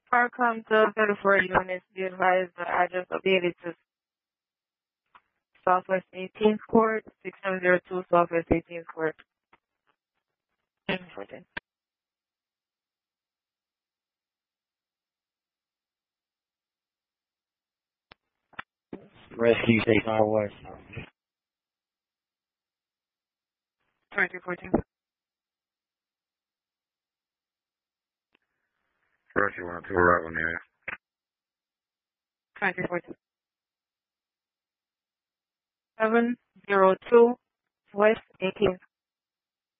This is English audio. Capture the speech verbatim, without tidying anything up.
Parcom to thirty-four units. Be advised the address updated to Southwest eighteenth Court, six seven zero two Southwest eighteenth Court. fourteen. Rescue State Northwest. twenty fourteen. First, you want to right one there. twenty fourteen. seven zero two West eighteenth